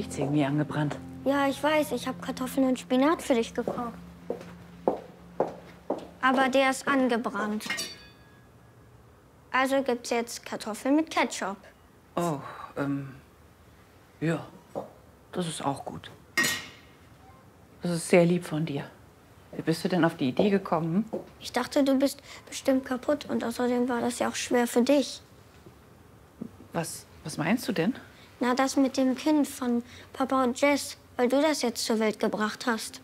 riecht's irgendwie angebrannt. Ja, ich weiß. Ich habe Kartoffeln und Spinat für dich gekocht. Aber der ist angebrannt. Also gibt's jetzt Kartoffeln mit Ketchup. Oh, ja, das ist auch gut. Das ist sehr lieb von dir. Wie bist du denn auf die Idee gekommen? Ich dachte, du bist bestimmt kaputt. Und außerdem war das ja auch schwer für dich. Was meinst du denn? Na, das mit dem Kind von Papa und Jess, weil du das jetzt zur Welt gebracht hast.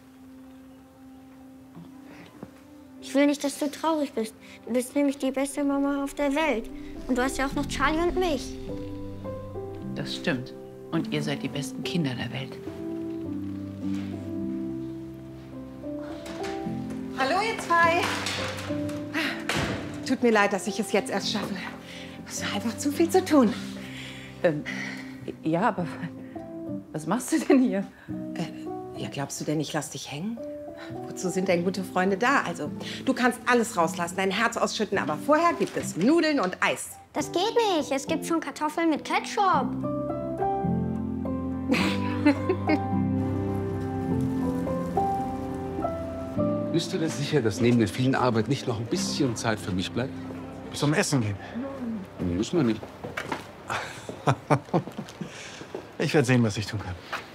Ich will nicht, dass du traurig bist. Du bist nämlich die beste Mama auf der Welt. Und du hast ja auch noch Charlie und mich. Das stimmt. Und ihr seid die besten Kinder der Welt. Hallo, ihr zwei. Tut mir leid, dass ich es jetzt erst schaffe. Es war einfach zu viel zu tun. Ja, aber was machst du denn hier? Ja, glaubst du denn, ich lass dich hängen? Wozu sind denn gute Freunde da? Also, du kannst alles rauslassen, dein Herz ausschütten, aber vorher gibt es Nudeln und Eis. Das geht nicht. Es gibt schon Kartoffeln mit Ketchup. Bist du dir sicher, dass neben der vielen Arbeit nicht noch ein bisschen Zeit für mich bleibt? Zum Essen gehen. Müssen wir nicht. Ich werde sehen, was ich tun kann.